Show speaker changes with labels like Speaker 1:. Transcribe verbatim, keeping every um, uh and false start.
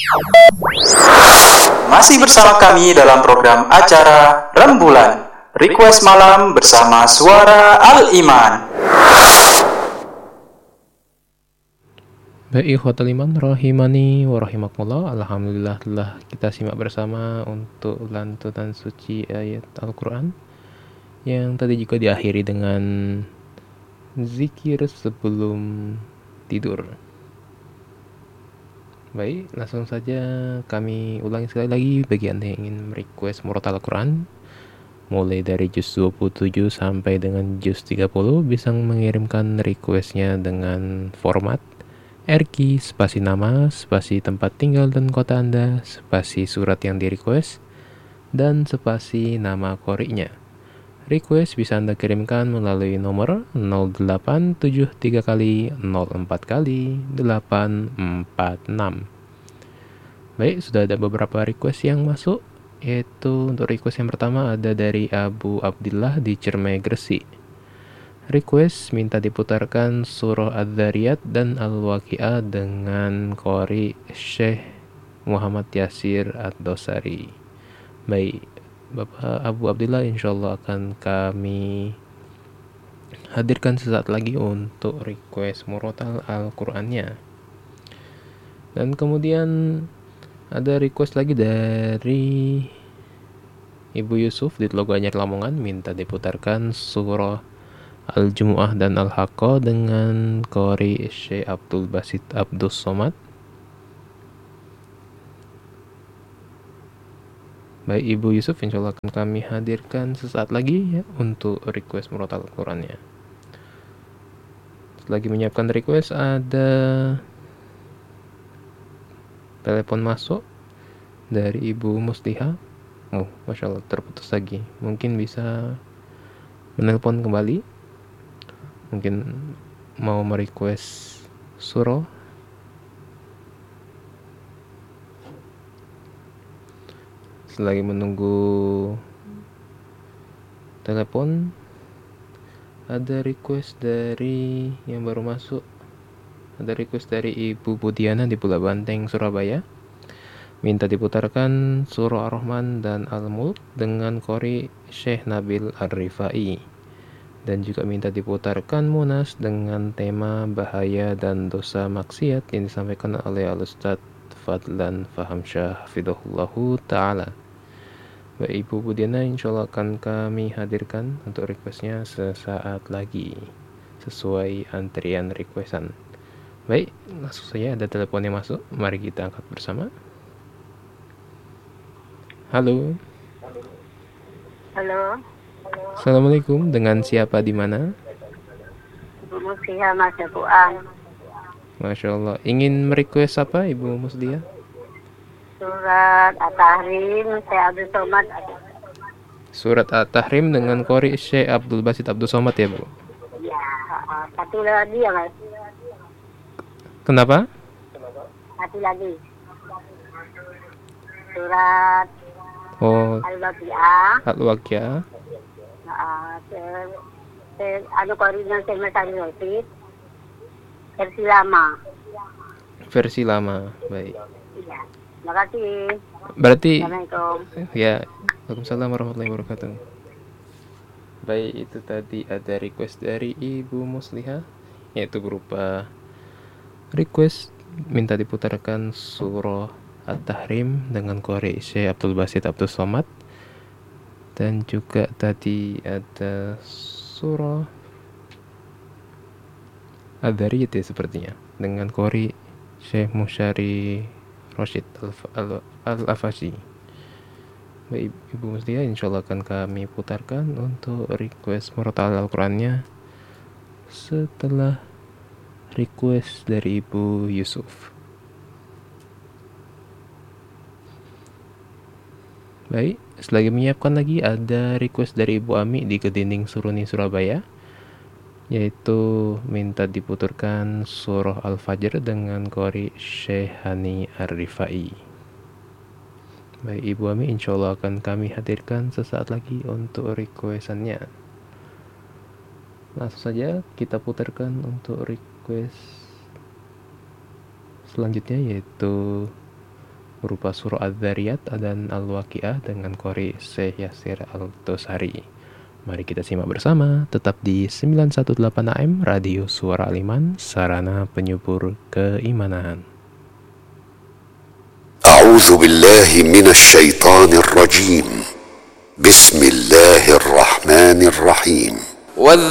Speaker 1: Masih bersama kami dalam program acara Rembulan Request Malam bersama Suara Al-Iman.
Speaker 2: Baik, ikhwatal iman rahimani wa rahimakumullah. Alhamdulillah telah kita simak bersama untuk lantunan suci ayat Al-Quran yang tadi juga diakhiri dengan zikir sebelum tidur. Baik, langsung saja kami ulangi sekali lagi bagi Anda yang ingin merequest murotal Al-Quran mulai dari juz dua puluh tujuh sampai dengan juz tiga puluh, bisa mengirimkan requestnya dengan format R Q, spasi nama, spasi tempat tinggal dan kota Anda, spasi surat yang di request, dan spasi nama qori'nya. Request bisa Anda kirimkan melalui nomor nol delapan tujuh tiga kali nol empat kali delapan empat enam. Baik, sudah ada beberapa request yang masuk, yaitu untuk request yang pertama ada dari Abu Abdillah di Cermai, Gresik. Request minta diputarkan surah Adz-Dzariyat dan Al-Waqiah dengan qori Syekh Muhammad Yasir Ad-Dosari. Baik, Bapak Abu Abdillah, insyaallah akan kami hadirkan sesaat lagi untuk request murotal Al-Qur'annya. Dan kemudian ada request lagi dari Ibu Yusuf di Telogo Anyar Lamongan, minta diputarkan surah Al-Jumu'ah dan Al-Haqqah dengan qori Syekh Abdul Basit Abdus Somad. Baik Ibu Yusuf, insyaallah akan kami hadirkan sesaat lagi ya untuk request murotal Al-Qur'annya. Lagi menyiapkan request, ada telepon masuk dari Ibu Musliha. Oh, Masya Allah, terputus lagi. Mungkin bisa menelpon kembali. Mungkin mau merequest surah. Selagi menunggu telepon, ada request dari yang baru masuk. Ada request dari Ibu Budiana di Pulau Banteng, Surabaya. Minta diputarkan surah Ar-Rahman dan Al-Mulk dengan qori Syekh Nabil Ar-Rifai. Dan juga minta diputarkan Munas dengan tema bahaya dan dosa maksiat yang disampaikan oleh Al-Ustaz Fadlan Fahamsyah Hafidhullahu Ta'ala. Baik Ibu Budiana, insyaallah akan kami hadirkan untuk requestnya sesaat lagi sesuai antrian requestan. Baik, langsung saja ada telepon yang masuk. Mari kita angkat bersama. Halo.
Speaker 3: Halo.
Speaker 2: Assalamualaikum, dengan siapa di mana?
Speaker 3: Ibu Musliha Mas Buang.
Speaker 2: Masya Allah. Ingin merequest apa Ibu Musliha?
Speaker 3: Surat At-Tahrim Syekh Abdul Somad.
Speaker 2: Surat At-Tahrim dengan qori Syekh Abdul Basit Abdul Somad ya Bu?
Speaker 3: Ya, satu lagi ya Mas.
Speaker 2: Kenapa?
Speaker 3: Satu lagi. Surat
Speaker 2: Oh,
Speaker 3: Al-Waqiah.
Speaker 2: Al-Waqiah.
Speaker 3: Nah, anu koridor Syekh Masari Rosid. Versi lama.
Speaker 2: Versi lama, baik.
Speaker 3: Iya. Terima kasih.
Speaker 2: Berarti
Speaker 3: Assalamualaikum.
Speaker 2: ya, Waalaikumsalam warahmatullahi wabarakatuh. Baik, itu tadi ada request dari Ibu Musliha, yaitu berupa request minta diputarkan surah At-Tahrim dengan qori Syekh Abdul Basit Abdul Somad. Dan juga tadi ada surah Adz-Dzariyat ya sepertinya, dengan qori Syekh Musyari Rosyid Al-Afasi. Baik Ibu Musliha, insyaallah akan kami putarkan untuk request murotal Al-Qur'annya setelah request dari Ibu Yusuf. Baik, selagi menyiapkan lagi ada request dari Ibu Ami di Kedinding Suruni, Surabaya, yaitu minta diputarkan surah Al-Fajr dengan qori Syekh Hani Ar-Rifai. Baik Ibu Ami, insyaallah akan kami hadirkan sesaat lagi untuk requestannya. Langsung saja kita putarkan untuk request selanjutnya, yaitu berupa surah Az-Zariyat dan Al-Waqiah dengan qori Syekh Yasir Al-Tosari. Mari kita simak bersama, tetap di sembilan satu delapan A M Radio Suara Aliman, sarana penyubur keimanan.
Speaker 4: A'udzu billahi minasy syaithanir rajim. Bismillahirrahmanirrahim.